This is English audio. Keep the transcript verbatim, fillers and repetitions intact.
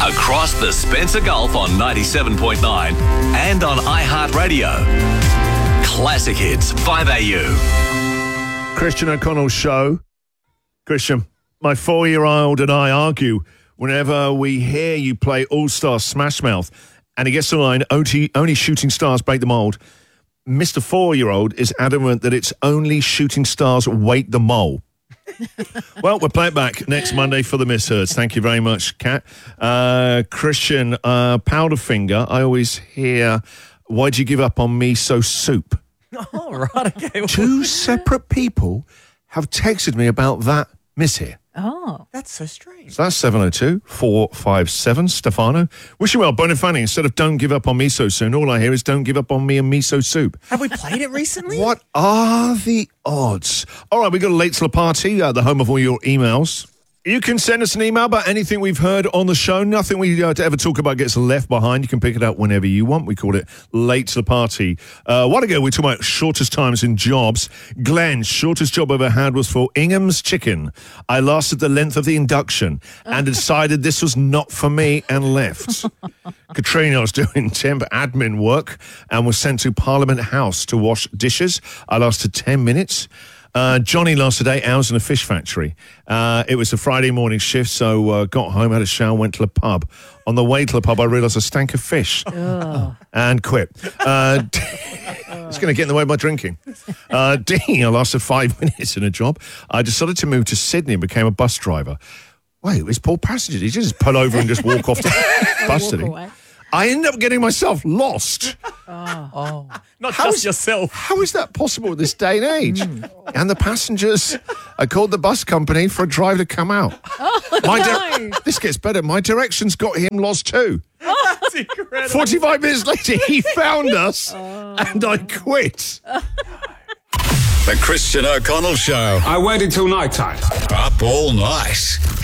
Across the Spencer Gulf on ninety-seven point nine and on iHeartRadio. Classic Hits, five A U. Christian O'Connell Show. Christian, my four-year-old and I argue whenever we hear you play All-Star Smash Mouth, and he gets the line, only shooting stars break the mould. Mister Four-year-old is adamant that it's only shooting stars wait the mole. Well, we'll play it back next Monday for the misheards. Thank you very much, Kat. Uh, Christian, uh, Powderfinger, I always hear, why'd you give up on me so soup? Oh, right, okay. Two separate people have texted me about that miss here. Oh. That's so strange. So that's seven oh two, four five seven. Stefano. Wish you well, Bonifanti. Instead of don't give up on me so soon, all I hear is don't give up on me and miso soup. Have we played it recently? What are the odds? All right, we got a late to the party, uh, the home of all your emails. You can send us an email about anything we've heard on the show. Nothing we uh, ever talk about gets left behind. You can pick it up whenever you want. We call it Late to the Party. Uh, a while ago, we were talking about shortest times in jobs. Glenn, shortest job I ever had was for Ingham's Chicken. I lasted the length of the induction and decided this was not for me and left. Katrina, I was doing temp admin work and was sent to Parliament House to wash dishes. I lasted ten minutes. Uh, Johnny lasted eight hours in a fish factory. Uh, it was a Friday morning shift, so uh, got home, had a shower, went to the pub. On the way to the pub, I realised I stank of fish and quit. Uh, it's going to get in the way of my drinking. Uh, Dean, I lasted five minutes in a job. I decided to move to Sydney and became a bus driver. Wait, it's Paul Passenger. Did you just pull over and just walk off the bus, did he? I ended up getting myself lost. Oh, oh. Not How just is, yourself. How is that possible at this day and age? Mm. And the passengers, I called the bus company for a driver to come out. Oh, My no. di- This gets better. My directions got him lost too. Oh, that's incredible. forty-five minutes later, he found us oh. and I quit. The Christian O'Connell Show. I waited till night time. Up all night.